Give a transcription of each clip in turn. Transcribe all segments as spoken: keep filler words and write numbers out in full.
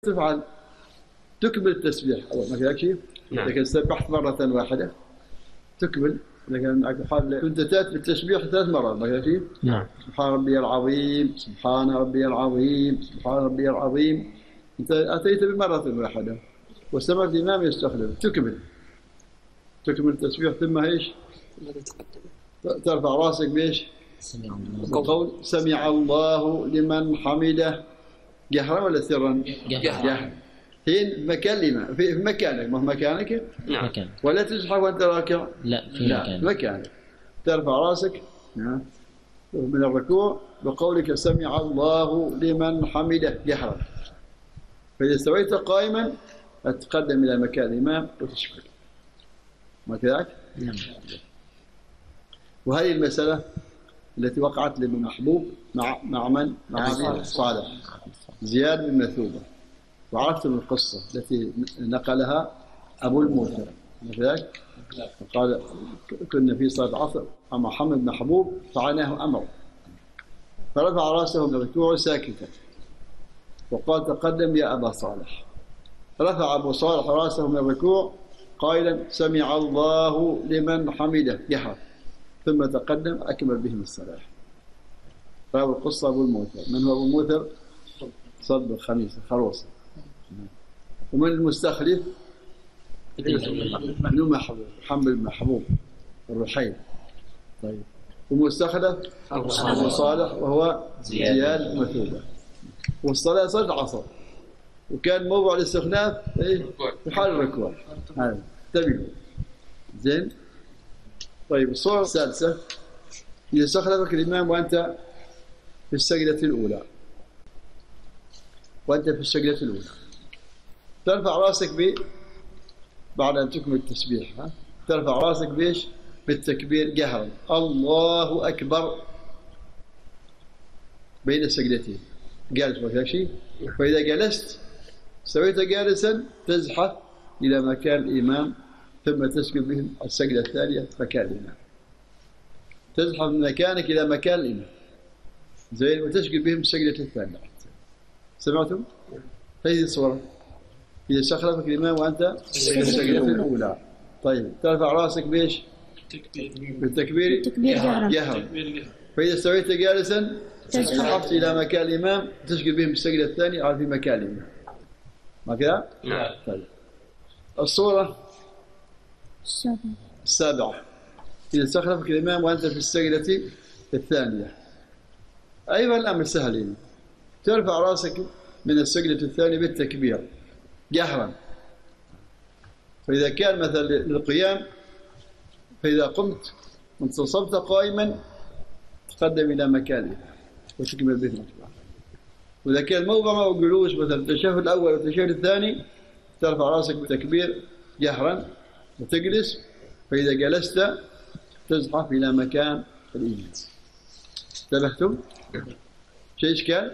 تفعل تكمل التسبيح أول ما كذا شيء. نعم. لكن سبحت مرة واحدة تكمل، لكن حال كنت تأتي بالتسبيح ثلاث مرات ما كذا شيء. نعم. سبحان ربي العظيم، سبحان ربي العظيم، سبحان ربي العظيم. أنت أتيت بمرة واحدة وسمعت الإمام يستخدم تكمل تكمل التسبيح ثم إيش؟ ترفع راسك بإيش؟ قول سمع الله لمن حمده جهرا ولا سرا؟ جهرا. حين مكان الإمام في مكانك، ما هو مكانك؟ نعم. ولا تزحف وأنت راكع؟ لا في لا مكانك. مكانك. ترفع راسك من الركوع بقولك سمع الله لمن حمده جهرا. فإذا استويت قائما تتقدم إلى مكان الإمام وتشكر. ما كذلك؟ نعم. وهذه المسألة التي وقعت لابن محبوب مع مع من؟ مع أبي صالح زياد بن مثوبة. وعرفت من القصة التي نقلها أبو الموثر كذلك. قال كنا في صلاة العصر مع محمد بن محبوب فعناه أمر فرفع رأسه من الركوع ساكتا وقال تقدم يا أبا صالح. رفع أبو صالح رأسه من الركوع قائلا سمع الله لمن حمده جهرا ثم تقدم أكمل بهم الصلاة. فهو القصة أبو الموثر. من هو أبو الموثر؟ صلب الخميس الخروص. ومن المستخلف ابن محبوب محمد بن محبوب الرحيل. طيب ومستخلف أبو صالح وهو زياد مثوبة. والصلاة صلاة العصر وكان موضوع الاستخلاف ايه في حال الركوع. هذا انتبهوا زين. طيب الصورة الثالثة إذا استخلفك الإمام وأنت في السجدة الأولى وأنت في السجدة الأولى ترفع راسك ب بعد أن تكمل التسبيح ها؟ ترفع راسك بإيش؟ بالتكبير جهرا الله أكبر بين السجدتين جالس ما شيء. فإذا جلست سويت جالسا تزحف إلى مكان الإمام ثم تسجد بهم السجدة الثانية مكان الإمام. تزحف من مكانك إلى مكان الإمام زين وتسجد بهم السجدة الثانية. سمعتم؟ هذه الصورة إذا استخلفك الإمام وأنت في السجدة الأولى. طيب ترفع راسك بإيش؟ بالتكبير جهرا. فإذا استويت جالسا زحفت إلى مكان الإمام تسجد بهم السجدة الثانية على في مكان الإمام. ما كذا؟ نعم. طيب الصورة السابعة إذا استخلفك الإمام وأنت في السجدة الثانية. أيضا الأمر سهل. ترفع راسك من السجدة الثانية بالتكبير جهرا. فإذا كان مثلا للقيام فإذا قمت وانتصبت قائما تقدم إلى مكانه وتكمل به المطلع. وإذا كان موضع أو جلوس مثلا التشهد الأول والتشهد الثاني ترفع راسك بالتكبير جهرا وتجلس. فإذا جلست تزحف إلى مكان الإمام. انتبهتم؟ شيء إشكال؟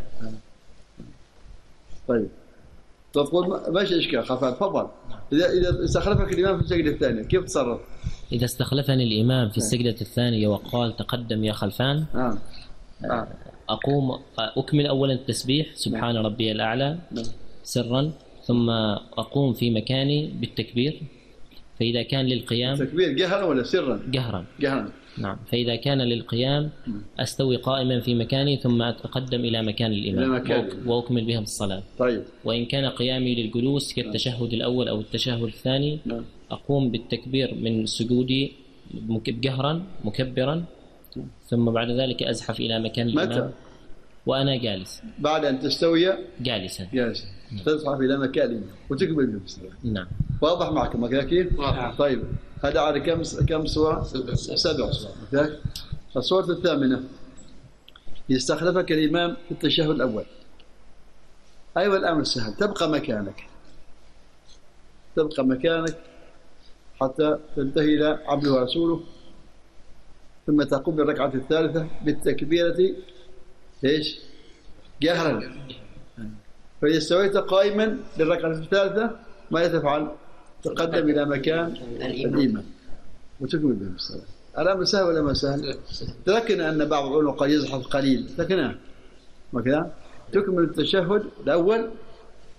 طيب تقول ماشي إشكال خفاف. تفضل. إذا إذا استخلفك الإمام في السجدة الثانية كيف تصرف؟ إذا استخلفني الإمام في السجدة الثانية وقال تقدم يا خلفان آه. آه. أقوم أكمل أولا التسبيح سبحان ربي الأعلى سرا ثم أقوم في مكاني بالتكبير. فإذا كان للقيام تكبير جهرا ولا سرا؟ جهرا. جهرا. نعم. فإذا كان للقيام أستوي قائما في مكاني ثم أتقدم إلى مكان الإمام مكان. وأكمل بهم الصلاة. طيب. وإن كان قيامي للجلوس كالتشهد الأول أو التشهد الثاني نعم. أقوم بالتكبير من سجودي جهرا مكبرا ثم بعد ذلك أزحف إلى مكان الإمام. متى؟ وأنا جالس. بعد أن تستوي جالسا. جالس تزحف إلى مكان الإمام وتكمل بهم الصلاة. نعم. واضح معكم ما كيف؟ طيب هذا على كم كم صورة؟ سبع صور. الصورة الثامنة يستخلفك الإمام في التشهد الأول. أيوة الأمر سهل. تبقى مكانك تبقى مكانك حتى تنتهي إلى عبده ورسوله ثم تقوم بالركعة الثالثة بالتكبيرة إيش؟ جهرا. فإذا استويت قائما للركعة الثالثة ماذا تفعل؟ تقدم إلى مكان الإمام وتكمل بهم الصلاة. الأمر سهل ولا ما سهل؟ تذكرنا أن بعض العلماء قد يزحف قليل لكن ما كذا تكمل التشهد الأول